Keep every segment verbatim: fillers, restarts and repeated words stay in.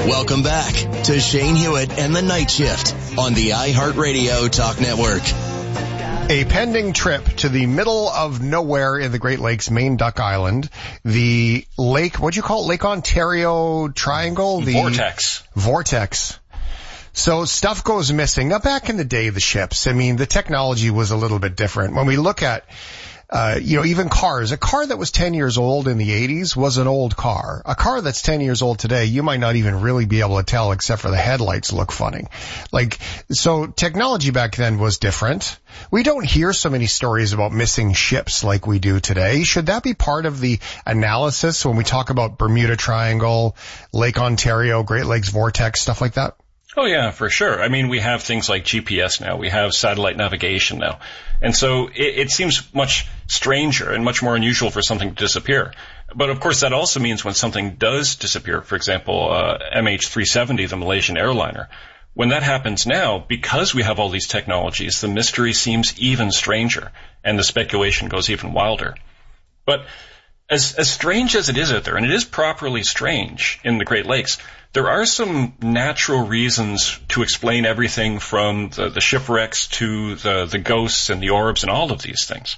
Welcome back to Shane Hewitt and the Night Shift on the iHeartRadio Talk Network. A pending trip to the middle of nowhere in the Great Lakes, Maine Duck Island. The lake, what'd you call it? Lake Ontario Triangle? The Vortex. Vortex. So stuff goes missing. Now back in the day, the ships, I mean, the technology was a little bit different. When we look at Uh, you know, even cars. A car that was ten years old in the eighties was an old car. A car that's ten years old today, you might not even really be able to tell except for the headlights look funny. Like, so technology back then was different. We don't hear so many stories about missing ships like we do today. Should that be part of the analysis when we talk about Bermuda Triangle, Lake Ontario, Great Lakes Vortex, stuff like that? Oh, yeah, for sure. I mean, we have things like G P S now. We have satellite navigation now. And so it, it seems much stranger and much more unusual for something to disappear. But, of course, that also means when something does disappear, for example, uh, M H three seventy, the Malaysian airliner, when that happens now, because we have all these technologies, the mystery seems even stranger and the speculation goes even wilder. But as, as strange as it is out there, and it is properly strange in the Great Lakes, there are some natural reasons to explain everything from the, the shipwrecks to the, the ghosts and the orbs and all of these things.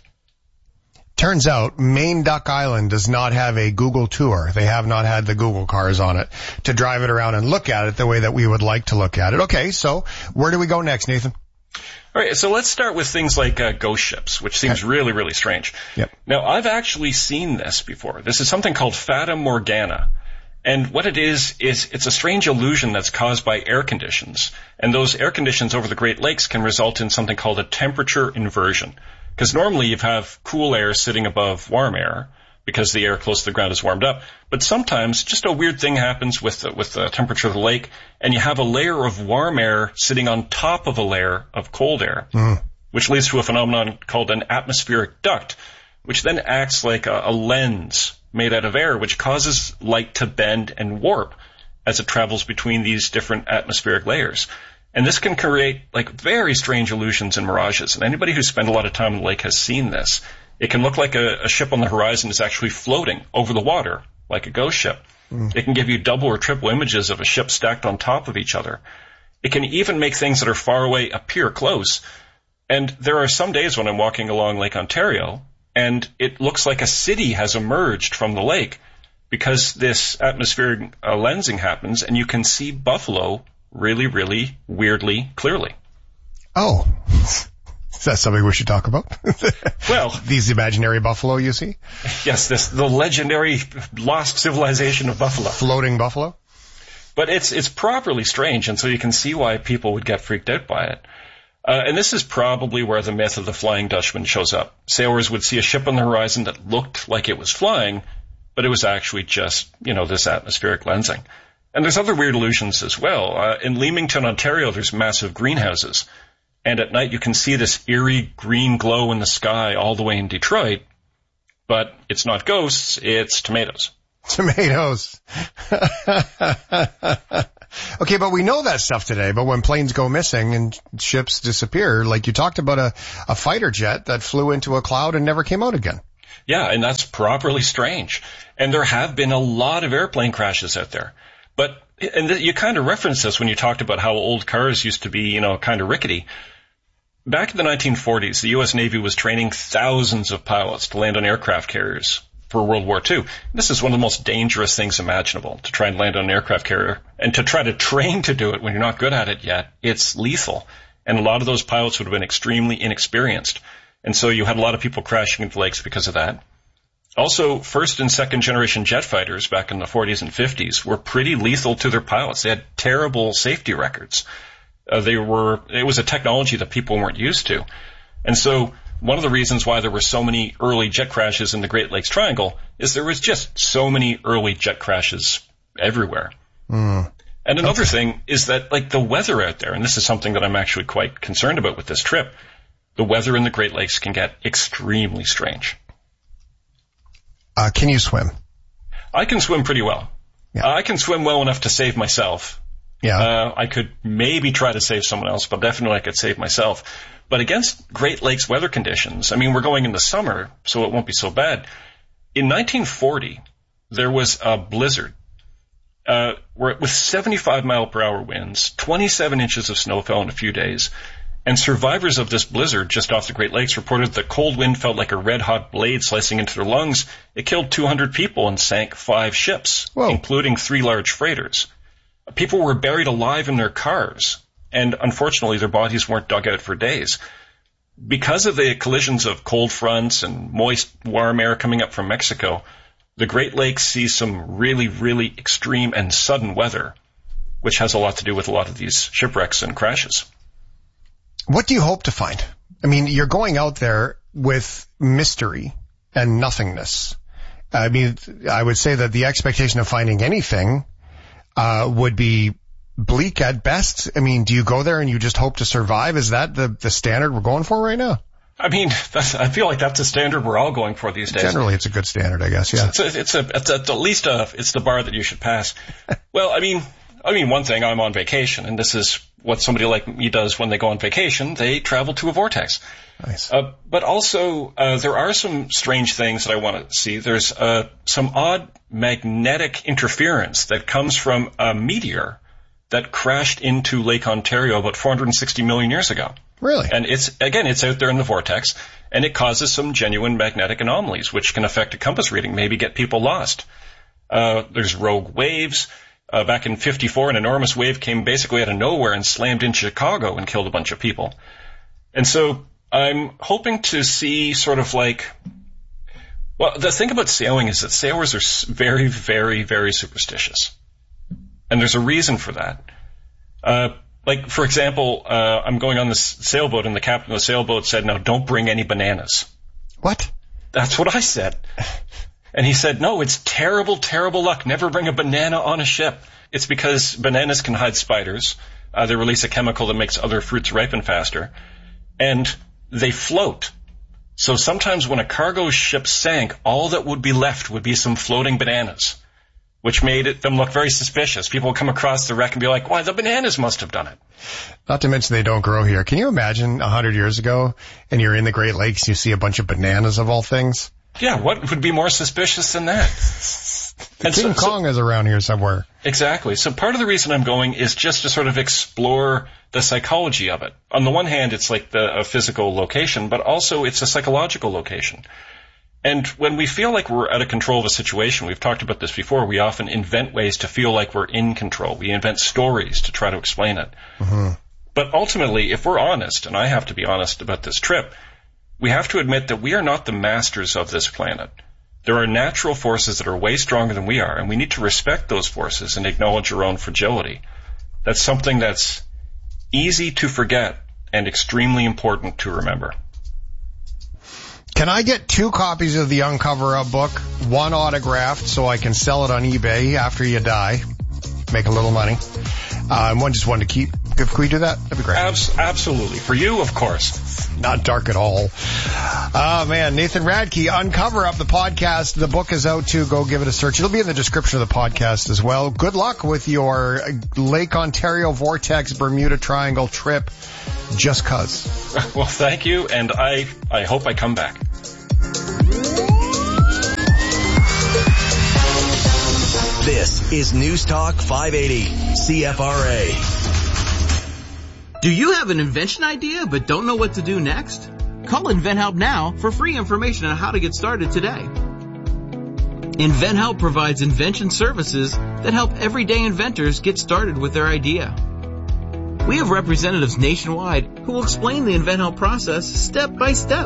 Turns out Maine Duck Island does not have a Google tour. They have not had the Google cars on it to drive it around and look at it the way that we would like to look at it. Okay, so where do we go next, Nathan? All right, so let's start with things like uh, ghost ships, which seems okay. really, really strange. Yep. Now, I've actually seen this before. This is something called Fata Morgana. And what it is, is it's a strange illusion that's caused by air conditions. And those air conditions over the Great Lakes can result in something called a temperature inversion. Because normally you have cool air sitting above warm air because the air close to the ground is warmed up. But sometimes just a weird thing happens with the, with the temperature of the lake, and you have a layer of warm air sitting on top of a layer of cold air, mm. which leads to a phenomenon called an atmospheric duct, which then acts like a, a lens made out of air, which causes light to bend and warp as it travels between these different atmospheric layers. And this can create like very strange illusions and mirages. And anybody who's spent a lot of time in the lake has seen this. It can look like a, a ship on the horizon is actually floating over the water, like a ghost ship. Mm. It can give you double or triple images of a ship stacked on top of each other. It can even make things that are far away appear close. And there are some days when I'm walking along Lake Ontario, and it looks like a city has emerged from the lake because this atmospheric uh, lensing happens, and you can see buffalo really, really weirdly clearly. Oh, is that something we should talk about? Well, these imaginary buffalo you see? Yes, this the legendary lost civilization of buffalo. Floating buffalo? But it's it's properly strange, and so you can see why people would get freaked out by it. Uh, and this is probably where the myth of the Flying Dutchman shows up. Sailors would see a ship on the horizon that looked like it was flying, but it was actually just, you know, this atmospheric lensing. And there's other weird illusions as well. Uh, in Leamington, Ontario, there's massive greenhouses. And at night you can see this eerie green glow in the sky all the way in Detroit. But it's not ghosts, it's tomatoes. Tomatoes. Okay, but we know that stuff today, but when planes go missing and ships disappear, like you talked about a, a fighter jet that flew into a cloud and never came out again. Yeah, and that's properly strange. And there have been a lot of airplane crashes out there. But, and you kind of referenced this when you talked about how old cars used to be, you know, kind of rickety. Back in the nineteen forties, the U S Navy was training thousands of pilots to land on aircraft carriers for World War Two. This is one of the most dangerous things imaginable, to try and land on an aircraft carrier. And to try to train to do it when you're not good at it yet, it's lethal. And a lot of those pilots would have been extremely inexperienced. And so you had a lot of people crashing into lakes because of that. Also, first and second generation jet fighters back in the forties and fifties were pretty lethal to their pilots. They had terrible safety records. Uh, they were, it was a technology that people weren't used to. And so one of the reasons why there were so many early jet crashes in the Great Lakes Triangle is there was just so many early jet crashes everywhere. Mm. And another thing is that, like, the weather out there, and this is something that I'm actually quite concerned about with this trip, the weather in the Great Lakes can get extremely strange. Uh, can you swim? I can swim pretty well. Yeah. Uh, I can swim well enough to save myself. Yeah. Uh, I could maybe try to save someone else, but definitely I could save myself. But against Great Lakes weather conditions, I mean, we're going in the summer, so it won't be so bad. In nineteen forty, there was a blizzard. uh, were with seventy-five mile per hour winds, twenty-seven inches of snow fell in a few days. And survivors of this blizzard just off the Great Lakes reported the cold wind felt like a red-hot blade slicing into their lungs. It killed two hundred people and sank five ships, Whoa. including three large freighters. People were buried alive in their cars, and unfortunately their bodies weren't dug out for days. Because of the collisions of cold fronts and moist, warm air coming up from Mexico, the Great Lakes see some really, really extreme and sudden weather, which has a lot to do with a lot of these shipwrecks and crashes. What do you hope to find? I mean, you're going out there with mystery and nothingness. I mean, I would say that the expectation of finding anything uh would be bleak at best. I mean, do you go there and you just hope to survive? Is that the, the standard we're going for right now? I mean, that's, I feel like that's the standard we're all going for these days. Generally, it's a good standard, I guess, yeah. It's, a, it's, a, it's, a, it's at least a, it's the bar that you should pass. Well, I mean... I mean, one thing, I'm on vacation, and this is what somebody like me does when they go on vacation. They travel to a vortex. Nice. Uh, but also, uh, there are some strange things that I want to see. There's uh, some odd magnetic interference that comes from a meteor that crashed into Lake Ontario about four hundred sixty million years ago. Really? And it's, again, it's out there in the vortex, and it causes some genuine magnetic anomalies, which can affect a compass reading, maybe get people lost. Uh, there's rogue waves. Uh, back in fifty-four, an enormous wave came basically out of nowhere and slammed into Chicago and killed a bunch of people. And so I'm hoping to see sort of like, well, the thing about sailing is that sailors are very, very, very superstitious. And there's a reason for that. Uh, like, for example, uh, I'm going on this sailboat and the captain of the sailboat said, "No, don't bring any bananas." What? That's what I said. And he said, "No, it's terrible, terrible luck. Never bring a banana on a ship." It's because bananas can hide spiders. Uh, they release a chemical that makes other fruits ripen faster. And they float. So sometimes when a cargo ship sank, all that would be left would be some floating bananas, which made it, them look very suspicious. People would come across the wreck and be like, "Why, the bananas must have done it." Not to mention they don't grow here. Can you imagine a hundred years ago and you're in the Great Lakes, you see a bunch of bananas of all things? Yeah, what would be more suspicious than that? And King so, Kong so, is around here somewhere. Exactly. So part of the reason I'm going is just to sort of explore the psychology of it. On the one hand, it's like the, a physical location, but also it's a psychological location. And when we feel like we're out of control of a situation, we've talked about this before, we often invent ways to feel like we're in control. We invent stories to try to explain it. Mm-hmm. But ultimately, if we're honest, and I have to be honest about this trip, we have to admit that we are not the masters of this planet. There are natural forces that are way stronger than we are, and we need to respect those forces and acknowledge our own fragility. That's something that's easy to forget and extremely important to remember. Can I get two copies of the Uncover Up book, one autographed so I can sell it on eBay after you die, make a little money, uh, and one just one to keep? Can we do that? That'd be great. Abs- absolutely. For you, of course. Not dark at all. Oh, man. Nathan Radke, Uncover Up, the podcast. The book is out, too. Go give it a search. It'll be in the description of the podcast as well. Good luck with your Lake Ontario Vortex Bermuda Triangle trip, just 'cause. Well, thank you, and I, I hope I come back. This is News Talk five eighty, C F R A. Do you have an invention idea but don't know what to do next? Call InventHelp now for free information on how to get started today. InventHelp provides invention services that help everyday inventors get started with their idea. We have representatives nationwide who will explain the InventHelp process step by step.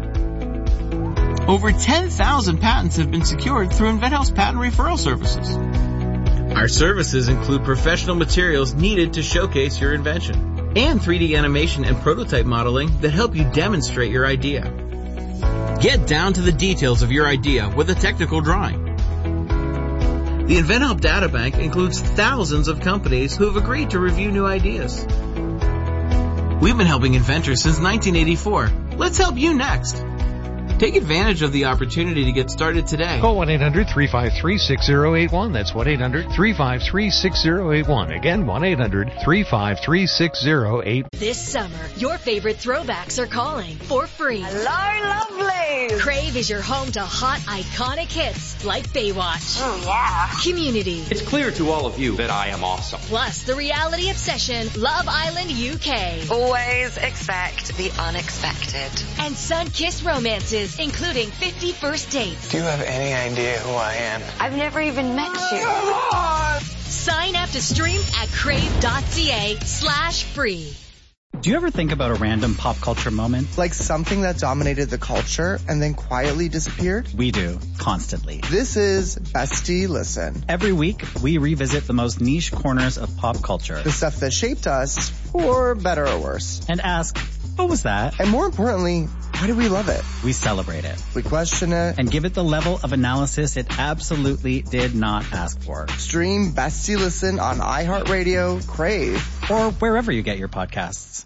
Over ten thousand patents have been secured through InventHelp's patent referral services. Our services include professional materials needed to showcase your invention, and three D animation and prototype modeling that help you demonstrate your idea. Get down to the details of your idea with a technical drawing. The InventHelp Databank includes thousands of companies who have agreed to review new ideas. We've been helping inventors since nineteen eighty-four. Let's help you next. Take advantage of the opportunity to get started today. Call one eight hundred three five three six zero eight one. That's one eight hundred three five three six zero eight one. Again, one eight hundred three five three six zero eight one. This summer, your favorite throwbacks are calling for free. Hello, lovelies! Crave is your home to hot, iconic hits like Baywatch. Oh, yeah. Community. It's clear to all of you that I am awesome. Plus, the reality obsession, Love Island U K. Always expect the unexpected. And sun-kissed romances, including fifty First Dates. Do you have any idea who I am? I've never even met you. Sign up to stream at crave.ca slash free. Do you ever think about a random pop culture moment? Like something that dominated the culture and then quietly disappeared? We do, constantly. This is Bestie Listen. Every week, we revisit the most niche corners of pop culture. The stuff that shaped us, for better or worse. And ask, what was that? And more importantly, why do we love it? We celebrate it. We question it. And give it the level of analysis it absolutely did not ask for. Stream Bestie Listen on iHeartRadio, Crave, or wherever you get your podcasts.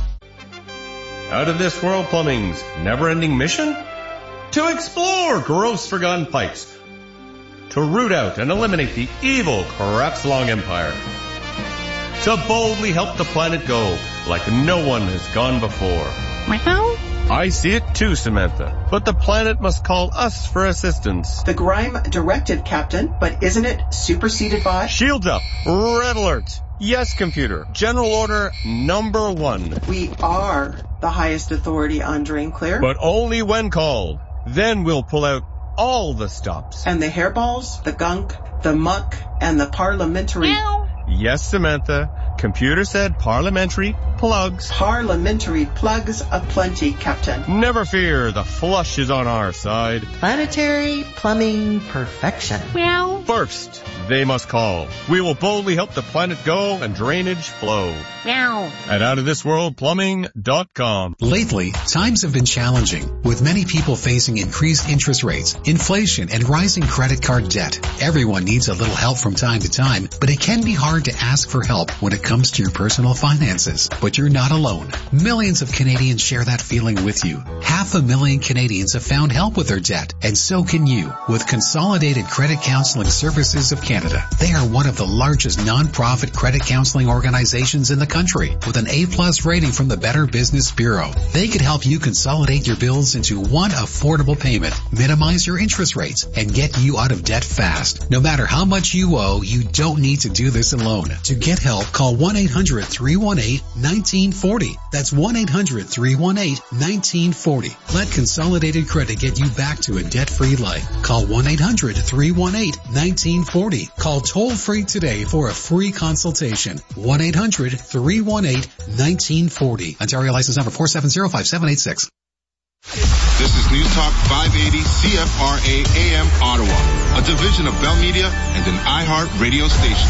Out of This World Plumbing's never-ending mission? To explore gross forgotten pipes. To root out and eliminate the evil Crapslong Empire. To boldly help the planet go like no one has gone before. Meow. I see it too, Samantha, but the planet must call us for assistance. The Grime directive, Captain, but isn't it superseded by? Shields up. Red alert. Yes, computer. General order number one. We are the highest authority on Drain Clear. But only when called. Then we'll pull out all the stops. And the hairballs, the gunk, the muck, and the parliamentary... Meow. Yes, Samantha. Computer said parliamentary plugs. Parliamentary plugs aplenty, Captain. Never fear, the flush is on our side. Planetary plumbing perfection. Meow. First, they must call. We will boldly help the planet go and drainage flow. Meow. At out of this world plumbing dot com. Lately, times have been challenging, with many people facing increased interest rates, inflation, and rising credit card debt. Everyone needs a little help from time to time, but it can be hard to ask for help when it comes to your personal finances. But you're not alone. Millions of Canadians share that feeling with you. Half a million Canadians have found help with their debt, and so can you with Consolidated Credit Counseling Services of Canada. They are one of the largest non-profit credit counseling organizations in the country with an A-plus rating from the Better Business Bureau. They could help you consolidate your bills into one affordable payment, minimize your interest rates, and get you out of debt fast. No matter how much you owe, you don't need to do this alone. To get help, call one eight hundred three one eight one nine four zero. That's one eight hundred three one eight one nine four zero. Let Consolidated Credit get you back to a debt-free life. Call one eight hundred three one eight one nine four zero. Call toll-free today for a free consultation. one eight hundred three one eight one nine four zero. Ontario license number four seven zero five seven eight six. This is News Talk five eighty C F R A A M Ottawa, a division of Bell Media and an iHeart radio station.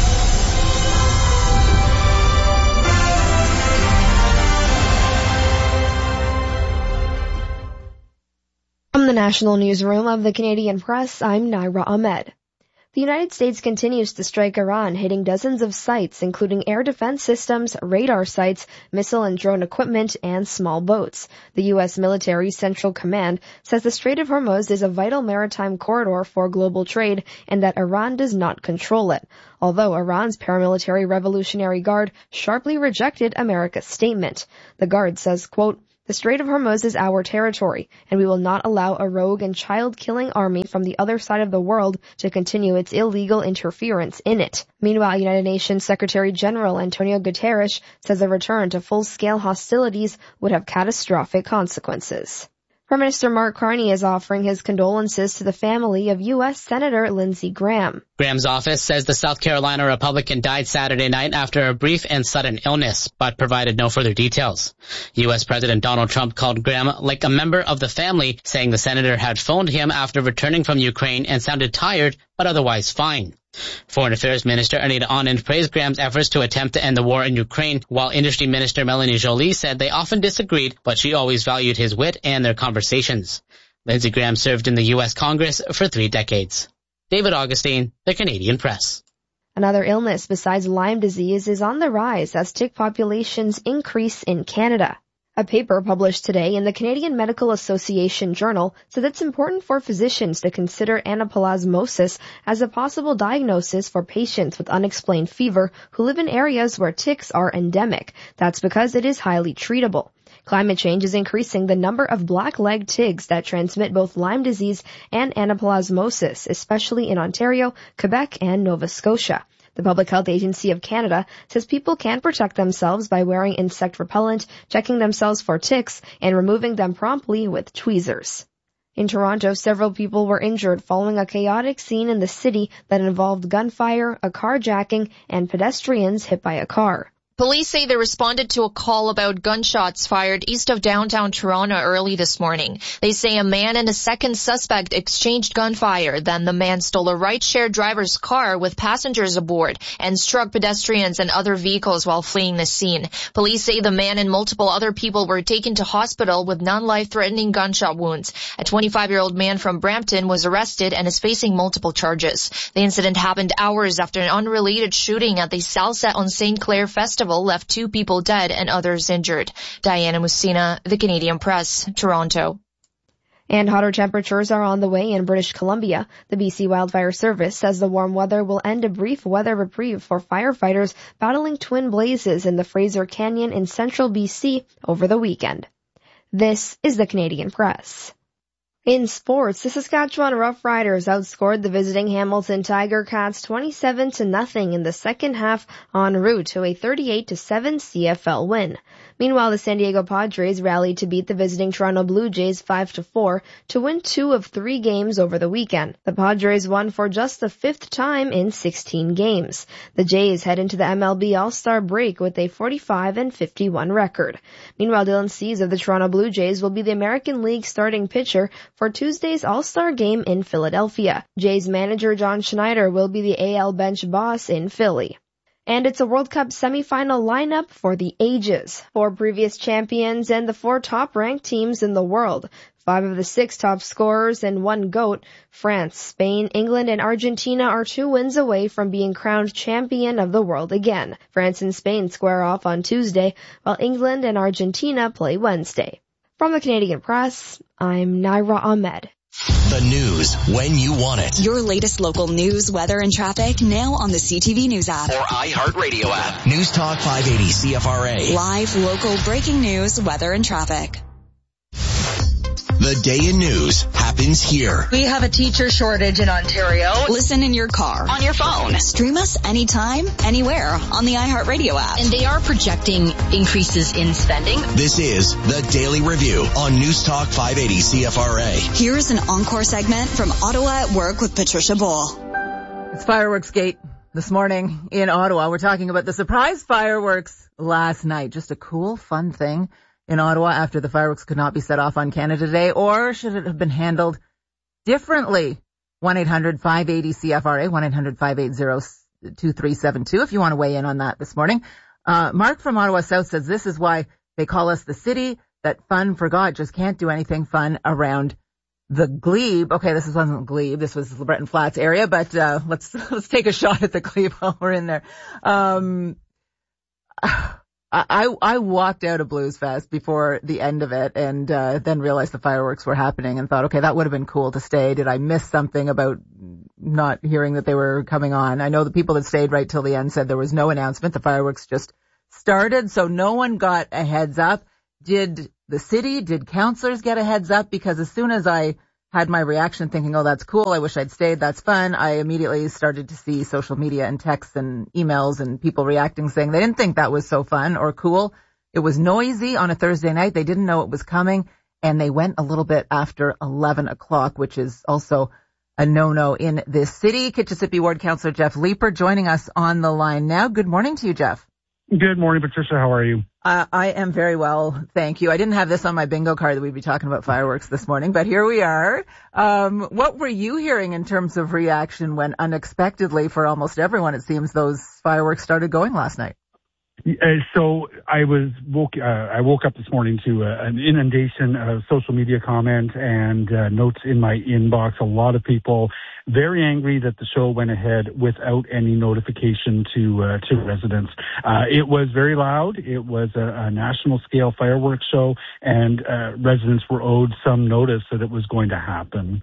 From the National Newsroom of the Canadian Press, I'm Naira Ahmed. The United States continues to strike Iran, hitting dozens of sites, including air defense systems, radar sites, missile and drone equipment, and small boats. The U S Military Central Command says the Strait of Hormuz is a vital maritime corridor for global trade and that Iran does not control it. Although Iran's paramilitary Revolutionary Guard sharply rejected America's statement. The Guard says, quote, "The Strait of Hormuz is our territory, and we will not allow a rogue and child-killing army from the other side of the world to continue its illegal interference in it." Meanwhile, United Nations Secretary General Antonio Guterres says a return to full-scale hostilities would have catastrophic consequences. Prime Minister Mark Carney is offering his condolences to the family of U S Senator Lindsey Graham. Graham's office says the South Carolina Republican died Saturday night after a brief and sudden illness, but provided no further details. U S President Donald Trump called Graham like a member of the family, saying the senator had phoned him after returning from Ukraine and sounded tired, but otherwise fine. Foreign Affairs Minister Anita Anand praised Graham's efforts to attempt to end the war in Ukraine, while Industry Minister Melanie Joly said they often disagreed, but she always valued his wit and their conversations. Lindsey Graham served in the U S Congress for three decades. David Augustine, The Canadian Press. Another illness besides Lyme disease is on the rise as tick populations increase in Canada. A paper published today in the Canadian Medical Association Journal says it's important for physicians to consider anaplasmosis as a possible diagnosis for patients with unexplained fever who live in areas where ticks are endemic. That's because it is highly treatable. Climate change is increasing the number of black-legged ticks that transmit both Lyme disease and anaplasmosis, especially in Ontario, Quebec, and Nova Scotia. The Public Health Agency of Canada says people can protect themselves by wearing insect repellent, checking themselves for ticks, and removing them promptly with tweezers. In Toronto, several people were injured following a chaotic scene in the city that involved gunfire, a carjacking, and pedestrians hit by a car. Police say they responded to a call about gunshots fired east of downtown Toronto early this morning. They say a man and a second suspect exchanged gunfire. Then the man stole a ride-share driver's car with passengers aboard and struck pedestrians and other vehicles while fleeing the scene. Police say the man and multiple other people were taken to hospital with non-life-threatening gunshot wounds. A twenty-five-year-old man from Brampton was arrested and is facing multiple charges. The incident happened hours after an unrelated shooting at the Salsa on Saint Clair Festival left two people dead and others injured. Diana Musina, The Canadian Press, Toronto. And hotter temperatures are on the way in British Columbia. The B C Wildfire Service says the warm weather will end a brief weather reprieve for firefighters battling twin blazes in the Fraser Canyon in central B C over the weekend. This is The Canadian Press. In sports, the Saskatchewan Roughriders outscored the visiting Hamilton Tiger Cats twenty-seven to nothing in the second half en route to a thirty-eight to seven C F L win. Meanwhile, the San Diego Padres rallied to beat the visiting Toronto Blue Jays five to four to win two of three games over the weekend. The Padres won for just the fifth time in sixteen games. The Jays head into the M L B All-Star break with a forty-five and fifty-one record. Meanwhile, Dylan Cease of the Toronto Blue Jays will be the American League starting pitcher for Tuesday's All-Star game in Philadelphia. Jays manager John Schneider will be the A L bench boss in Philly. And it's a World Cup semifinal lineup for the ages. Four previous champions and the four top-ranked teams in the world. Five of the six top scorers and one GOAT. France, Spain, England, and Argentina are two wins away from being crowned champion of the world again. France and Spain square off on Tuesday, while England and Argentina play Wednesday. From the Canadian Press, I'm Naira Ahmed. The news when you want it. Your latest local news, weather, and traffic now on the C T V News app. Or iHeartRadio app. News Talk five eighty C F R A. Live, local, breaking news, weather, and traffic. The day in news happens here. We have a teacher shortage in Ontario. Listen in your car, on your phone. Stream us anytime, anywhere on the iHeartRadio app. And they are projecting increases in spending. This is the Daily Review on News Talk five eighty C F R A. Here's an encore segment from Ottawa at Work with Patricia Bull. It's Fireworks Gate this morning in Ottawa. We're talking about the surprise fireworks last night. Just a cool, fun thing in Ottawa after the fireworks could not be set off on Canada Day, or should it have been handled differently? one eight hundred five eighty C F R A, one eight hundred five eight zero two three seven two if you want to weigh in on that this morning. Uh, Mark from Ottawa South says this is why they call us the city that fun forgot, just can't do anything fun around the Glebe. Okay, this wasn't Glebe, this was the Breton Flats area, but uh, let's let's take a shot at the Glebe while we're in there. Um I, I walked out of Blues Fest before the end of it and uh, then realized the fireworks were happening and thought, okay, that would have been cool to stay. Did I miss something about not hearing that they were coming on? I know the people that stayed right till the end said there was no announcement. The fireworks just started, so no one got a heads up. Did the city, did councillors get a heads up? Because as soon as I had my reaction thinking, oh, that's cool, I wish I'd stayed, that's fun, I immediately started to see social media and texts and emails and people reacting saying they didn't think that was so fun or cool. It was noisy on a Thursday night. They didn't know it was coming, and they went a little bit after eleven o'clock, which is also a no-no in this city. Kitchissippi Ward Councillor Jeff Leeper joining us on the line now. Good morning to you, Jeff. Good morning, Patricia. How are you? Uh, I am very well, thank you. I didn't have this on my bingo card that we'd be talking about fireworks this morning, but here we are. Um, what were you hearing in terms of reaction when unexpectedly, for almost everyone, it seems, those fireworks started going last night? Uh, so I was woke. Uh, I woke up this morning to uh, an inundation of social media comments and uh, notes in my inbox. A lot of people very angry that the show went ahead without any notification to uh, to residents. Uh, it was very loud. It was a, a national scale fireworks show, and uh, residents were owed some notice that it was going to happen.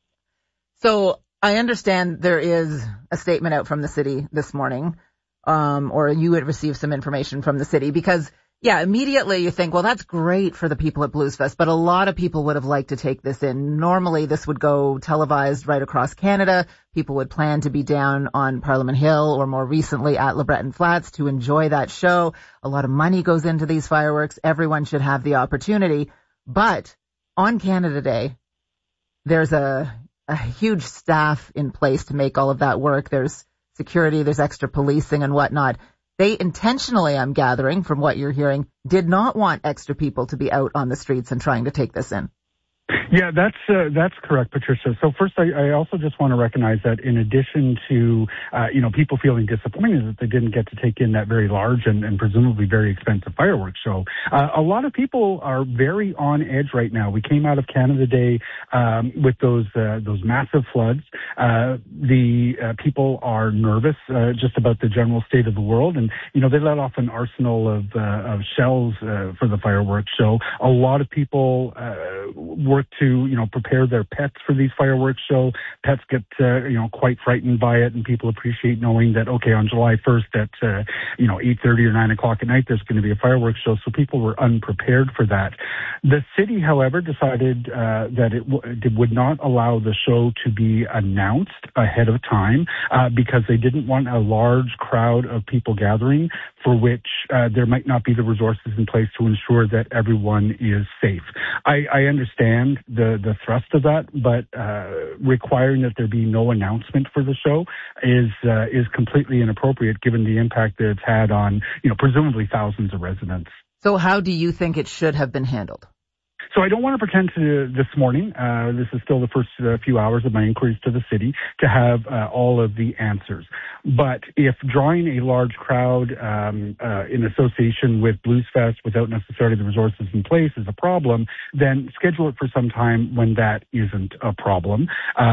So I understand there is a statement out from the city this morning. Um, or you would receive some information from the city because, yeah, immediately you think, well, that's great for the people at Blues Fest, but a lot of people would have liked to take this in. Normally this would go televised right across Canada. People would plan to be down on Parliament Hill or more recently at LeBreton Flats to enjoy that show. A lot of money goes into these fireworks. Everyone should have the opportunity. But on Canada Day, there's a, a huge staff in place to make all of that work. There's security, there's extra policing and whatnot. They intentionally, I'm gathering from what you're hearing, did not want extra people to be out on the streets and trying to take this in. Yeah, that's uh, that's correct, Patricia. So first, I, I also just want to recognize that in addition to, uh, you know, people feeling disappointed that they didn't get to take in that very large and, and presumably very expensive fireworks show, uh, a lot of people are very on edge right now. We came out of Canada Day um, with those uh, those massive floods. Uh, the uh, people are nervous uh, just about the general state of the world, and you know they let off an arsenal of uh, of shells uh, for the fireworks show. A lot of people uh, work to, you know, prepare their pets for these fireworks show. Pets get, uh, you know, quite frightened by it, and people appreciate knowing that, okay, on July first at, uh, you know, eight thirty or nine o'clock at night, there's going to be a fireworks show. So people were unprepared for that. The city, however, decided uh, that it, w- it would not allow the show to be announced ahead of time uh, because they didn't want a large crowd of people gathering for which uh, there might not be the resources in place to ensure that everyone is safe. I, I understand the, the thrust of that, but uh, requiring that there be no announcement for the show is uh, is completely inappropriate given the impact that it's had on, you know, presumably thousands of residents. So how do you think it should have been handled? So I don't want to pretend to this morning, uh, this is still the first uh, few hours of my inquiries to the city, to have uh, all of the answers. But if drawing a large crowd um, uh, in association with Blues Fest without necessarily the resources in place is a problem, then schedule it for some time when that isn't a problem.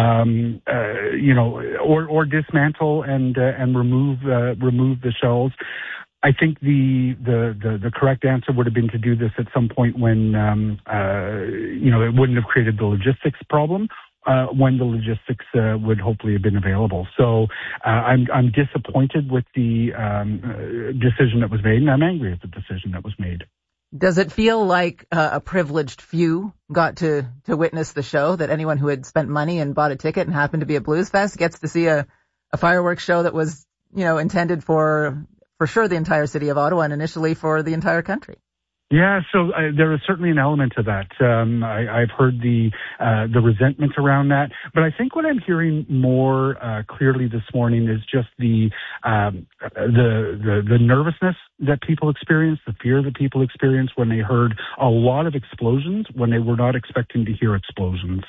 Um, uh, you know, or, or dismantle and uh, and remove uh, remove the shells. I think the, the, the, the correct answer would have been to do this at some point when, um, uh, you know, it wouldn't have created the logistics problem, uh, when the logistics, uh, would hopefully have been available. So, uh, I'm, I'm disappointed with the, um, uh, decision that was made, and I'm angry at the decision that was made. Does it feel like uh, a privileged few got to, to witness the show, that anyone who had spent money and bought a ticket and happened to be at Blues Fest gets to see a, a fireworks show that was, you know, intended for, for sure the entire city of Ottawa and initially for the entire country? Yeah, so uh, there is certainly an element to that. Um, I, I've heard the uh, the resentment around that, but I think what I'm hearing more uh, clearly this morning is just the, um, the the the nervousness that people experience, the fear that people experience when they heard a lot of explosions when they were not expecting to hear explosions.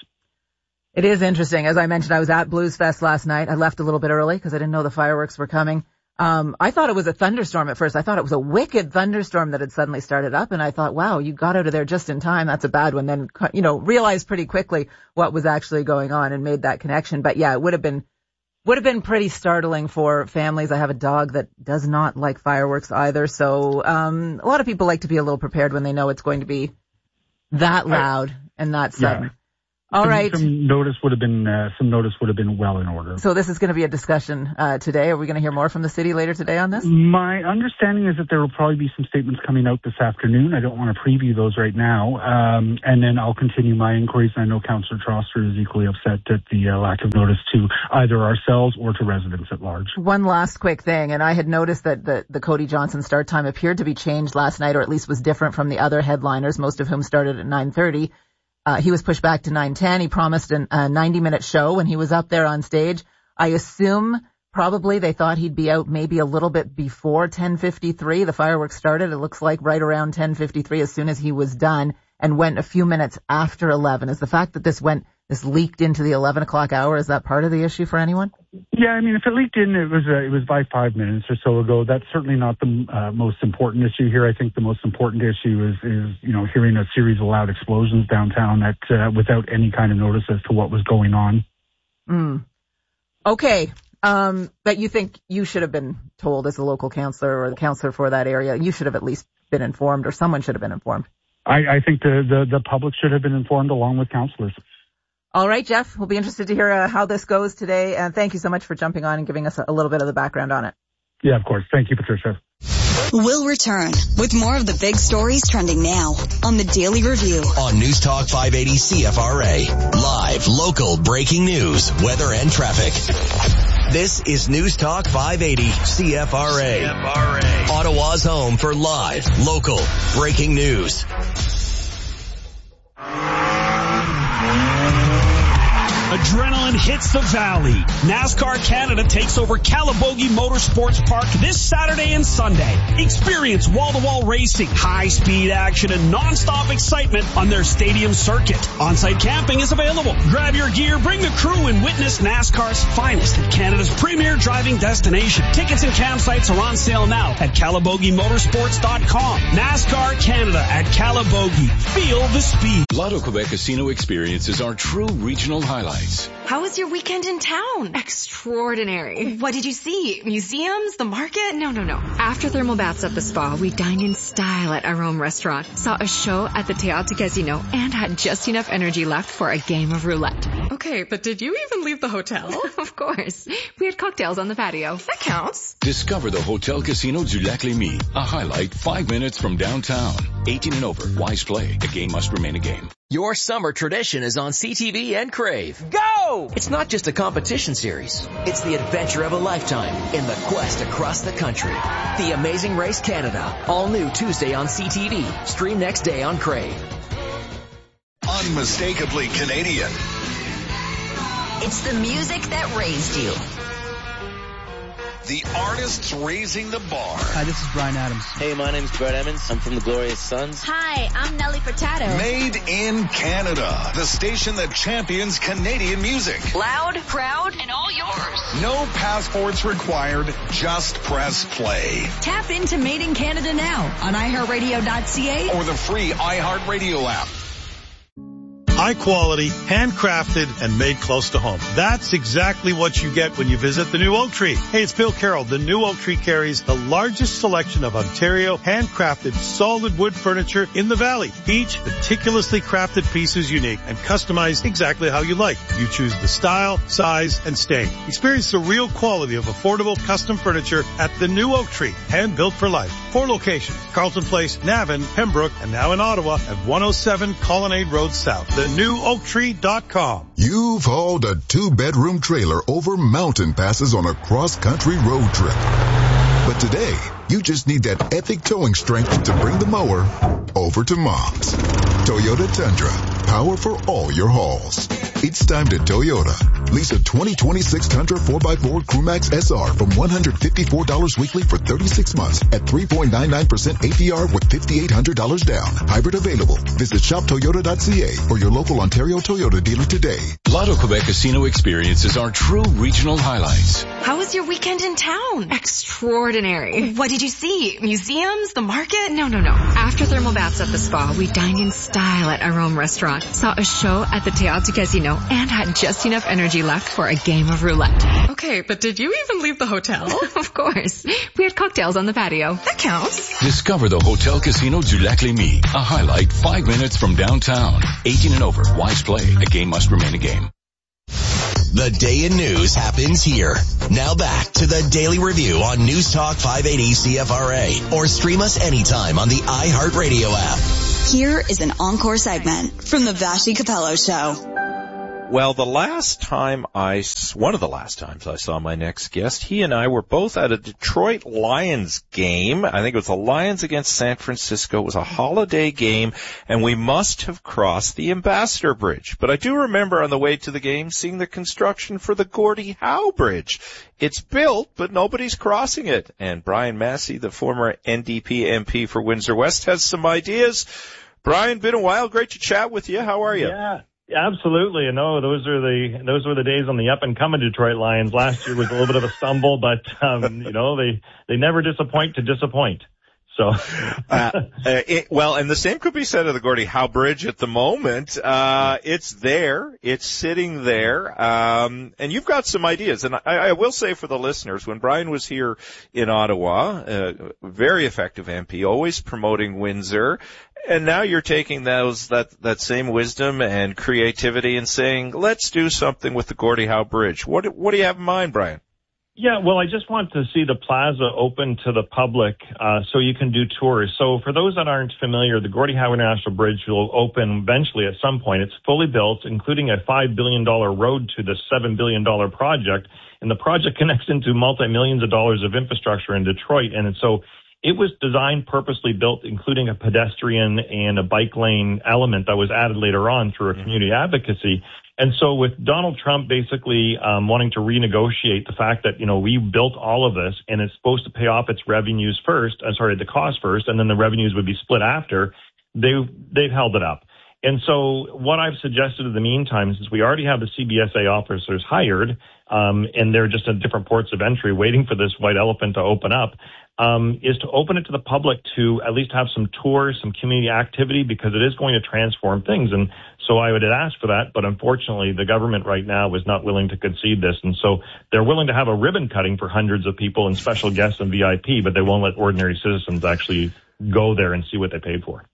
It is interesting. As I mentioned, I was at Blues Fest last night. I left a little bit early because I didn't know the fireworks were coming. Um, I thought it was a thunderstorm at first. I thought it was a wicked thunderstorm that had suddenly started up, and I thought, wow, you got out of there just in time. That's a bad one. Then, you know, realized pretty quickly what was actually going on and made that connection. But yeah, it would have been, would have been pretty startling for families. I have a dog that does not like fireworks either. So, um, a lot of people like to be a little prepared when they know it's going to be that loud and that sudden. Yeah. All some, right. Some notice would have been uh, some notice would have been well in order. So this is going to be a discussion uh, today. Are we going to hear more from the city later today on this? My understanding is that there will probably be some statements coming out this afternoon. I don't want to preview those right now, um, and then I'll continue my inquiries. I know Councillor Troster is equally upset at the uh, lack of notice to either ourselves or to residents at large. One last quick thing, and I had noticed that the, the Cody Johnson start time appeared to be changed last night, or at least was different from the other headliners, most of whom started at nine thirty. Uh, he was pushed back to nine ten. He promised an, a ninety-minute show when he was up there on stage. I assume probably they thought he'd be out maybe a little bit before ten fifty-three. The fireworks started, it looks like, right around ten fifty-three as soon as he was done, and went a few minutes after eleven. Is the fact that this went, this leaked into the eleven o'clock hour, is that part of the issue for anyone? Yeah, I mean, if it leaked in, it was uh, it was by five minutes or so ago. That's certainly not the uh, most important issue here. I think the most important issue is, is you know, hearing a series of loud explosions downtown that uh, without any kind of notice as to what was going on. Mm. Okay. Um, but you think you should have been told as a local councillor or the councillor for that area, you should have at least been informed, or someone should have been informed? I, I think the, the, the public should have been informed along with councillors. All right, Jeff, we'll be interested to hear uh, how this goes today. And thank you so much for jumping on and giving us a, a little bit of the background on it. Yeah, of course. Thank you, Patricia. We'll return with more of the big stories trending now on the Daily Review. On News Talk five eighty C F R A. Live, local, breaking news, weather and traffic. This is News Talk five eighty C F R A. C F R A. Ottawa's home for live, local, breaking news. Adrenaline hits the valley. NASCAR Canada takes over Calabogie Motorsports Park this Saturday and Sunday. Experience wall-to-wall racing, high-speed action, and non-stop excitement on their stadium circuit. On-site camping is available. Grab your gear, bring the crew, and witness NASCAR's finest at Canada's premier driving destination. Tickets and campsites are on sale now at Calabogie Motorsports dot com. NASCAR Canada at Calabogie. Feel the speed. Lotto Quebec Casino experiences are true regional highlights. How was your weekend in town? Extraordinary. What did you see? Museums? The market? No, no, no. After thermal baths at the spa, we dined in style at our own restaurant, saw a show at the Teatro Casino, and had just enough energy left for a game of roulette. Okay, but did you even leave the hotel? Of course. We had cocktails on the patio. That counts. Discover the Hotel Casino du Lac-Lémy, a highlight five minutes from downtown. eighteen and over. Wise play. The game must remain a game. Your summer tradition is on C T V and Crave. Go! It's not just a competition series. It's the adventure of a lifetime in the quest across the country. The Amazing Race Canada. All new Tuesday on C T V. Stream next day on Crave. Unmistakably Canadian. It's the music that raised you. The artists raising the bar. Hi, this is Brian Adams. Hey, my name's Brett Emmons. I'm from the Glorious Sons. Hi, I'm Nelly Furtado. Made in Canada. The station that champions Canadian music. Loud, proud, and all yours. No passports required. Just press play. Tap into Made in Canada now on i heart radio dot c a or the free iHeartRadio app. High quality, handcrafted, and made close to home. That's exactly what you get when you visit the new Oak Tree. Hey, it's Bill Carroll. The new Oak Tree carries the largest selection of Ontario handcrafted solid wood furniture in the valley. Each meticulously crafted piece is unique and customized exactly how you like. You choose the style, size, and stain. Experience the real quality of affordable custom furniture at the new Oak Tree, hand built for life. Four locations: Carleton Place, Navan, Pembroke, and now in Ottawa at one oh seven Colonnade Road South. The new oak tree dot com. You've hauled a two-bedroom trailer over mountain passes on a cross-country road trip. But today, you just need that epic towing strength to bring the mower over to Mom's. Toyota Tundra. Power for all your hauls. It's time to Toyota. Lease a twenty twenty-six Tundra four by four Crewmax S R from one hundred fifty-four dollars weekly for thirty-six months at three point nine nine percent A P R with five thousand eight hundred dollars down. Hybrid available. Visit shop toyota dot c a or your local Ontario Toyota dealer today. Lotto Quebec Casino experiences are true regional highlights. How was your weekend in town? Extraordinary. What did you see? Museums? The market? No, no, no. After thermal baths at the spa, we dined in style at our own restaurant, saw a show at the Teatro Casino, and had just enough energy left for a game of roulette. Okay, but did you even leave the hotel? Of course. We had cocktails on the patio. That counts. Discover the Hotel Casino du Lac-Lémy, a highlight five minutes from downtown. eighteen and over. Wise play. The game must remain a game. The day in news happens here. Now back to the Daily Review on News Talk five eighty C F R A or stream us anytime on the iHeartRadio app. Here is an encore segment from the Vashi Capello Show. Well, the last time I, one of the last times I saw my next guest, he and I were both at a Detroit Lions game. I think it was the Lions against San Francisco. It was a holiday game, and we must have crossed the Ambassador Bridge. But I do remember on the way to the game seeing the construction for the Gordie Howe Bridge. It's built, but nobody's crossing it. And Brian Massey, the former N D P M P for Windsor West, has some ideas. Brian, been a while. Great to chat with you. How are you? Yeah. Absolutely, and no, those are the those were the days on the up and coming Detroit Lions. Last year was a little bit of a stumble, but um, you know they they never disappoint to disappoint. So, uh, it, well, and the same could be said of the Gordie Howe Bridge at the moment. Uh, it's there. It's sitting there. Um, and you've got some ideas. And I, I will say for the listeners, when Brian was here in Ottawa, uh, very effective M P, always promoting Windsor. And now you're taking those, that, that same wisdom and creativity and saying, let's do something with the Gordie Howe Bridge. What, what do you have in mind, Brian? Yeah, well, I just want to see the plaza open to the public uh, so you can do tours. So for those that aren't familiar, the Gordie Howe International Bridge will open eventually at some point. It's fully built, including a five billion dollars road to the seven billion dollars project. And the project connects into multi-millions of dollars of infrastructure in Detroit. And so it was designed, purposely built, including a pedestrian and a bike lane element that was added later on through a community advocacy. And so with Donald Trump basically um, wanting to renegotiate the fact that, you know, we built all of this and it's supposed to pay off its revenues first, uh, sorry, the cost first, and then the revenues would be split after, they've, they've held it up. And so what I've suggested in the meantime, since we already have the C B S A officers hired, um, and they're just at different ports of entry waiting for this white elephant to open up, um, is to open it to the public to at least have some tours, some community activity, because it is going to transform things. And so I would ask for that, but unfortunately the government right now is not willing to concede this. And so they're willing to have a ribbon cutting for hundreds of people and special guests and V I P, but they won't let ordinary citizens actually go there and see what they paid for.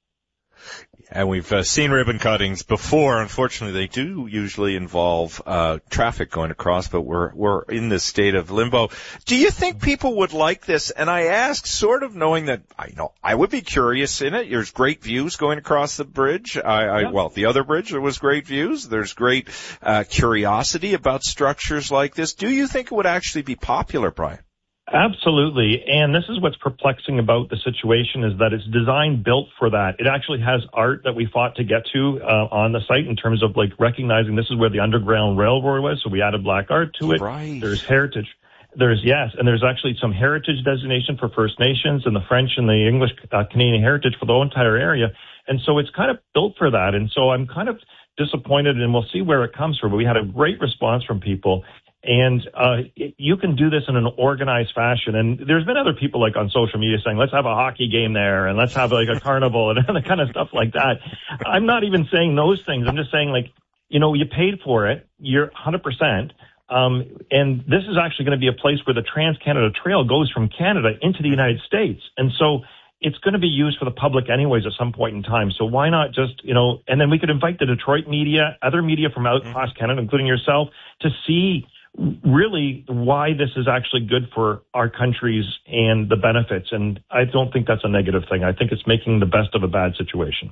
And we've uh, seen ribbon cuttings before. Unfortunately, they do usually involve uh traffic going across, but we're we're in this state of limbo. Do you think people would like this? And I ask sort of knowing that, I know, I would be curious in it. There's great views going across the bridge. I, I yeah. Well, the other bridge, there was great views. There's great uh curiosity about structures like this. Do you think it would actually be popular, Brian? Absolutely. And this is what's perplexing about the situation is that it's designed, built for that. It actually has art that we fought to get to uh, on the site in terms of like recognizing this is where the Underground Railroad was. So we added black art to it. Right. There's heritage. There's, yes, and there's actually some heritage designation for First Nations and the French and the English uh, Canadian heritage for the entire area. And so it's kind of built for that. And so I'm kind of disappointed, and we'll see where it comes from. But we had a great response from people. And uh you can do this in an organized fashion. And there's been other people like on social media saying, let's have a hockey game there and let's have like a carnival and the kind of stuff like that. I'm not even saying those things. I'm just saying, like, you know, you paid for it. You're one hundred percent. Um, and this is actually going to be a place where the Trans-Canada Trail goes from Canada into the United States. And so it's going to be used for the public anyways at some point in time. So why not just, you know, and then we could invite the Detroit media, other media from out across Canada, including yourself, to see really why this is actually good for our countries and the benefits. And I don't think that's a negative thing. I think it's making the best of a bad situation.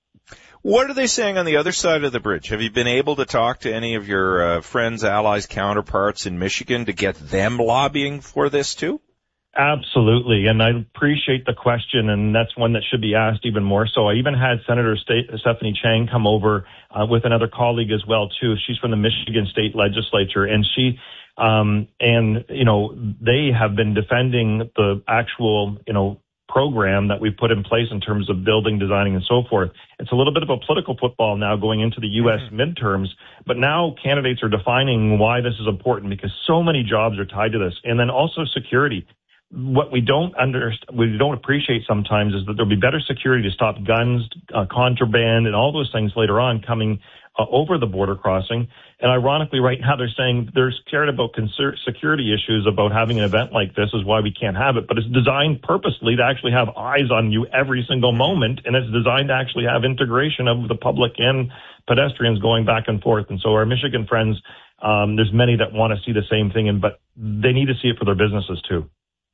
What are they saying on the other side of the bridge? Have you been able to talk to any of your uh, friends, allies, counterparts in Michigan to get them lobbying for this too? Absolutely, and I appreciate the question, and that's one that should be asked even more so. I even had Senator State, Stephanie Chang come over uh, with another colleague as well, too. She's from the Michigan State Legislature, and she, um, and, you know, they have been defending the actual, you know, program that we've put in place in terms of building, designing, and so forth. It's a little bit of a political football now going into the U S Mm-hmm. midterms, but now candidates are defining why this is important because so many jobs are tied to this, and then also security. What we don't understand, we don't appreciate sometimes is that there'll be better security to stop guns, uh, contraband, and all those things later on coming uh, over the border crossing. And ironically, right now they're saying they're scared about conser- security issues about having an event like this is why we can't have it. But it's designed purposely to actually have eyes on you every single moment, and it's designed to actually have integration of the public and pedestrians going back and forth. And so our Michigan friends, um, there's many that want to see the same thing, and but they need to see it for their businesses too.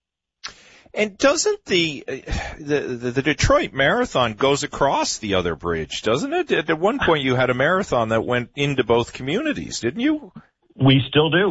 And doesn't the, the the the Detroit Marathon goes across the other bridge, doesn't it? At one point you had a marathon that went into both communities, didn't you? We still do.